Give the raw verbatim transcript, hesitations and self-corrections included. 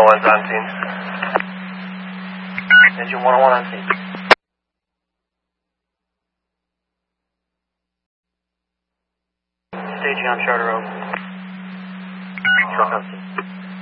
one's on scene. Engine one oh one on scene. Staging on Charter Oak. Truck on scene.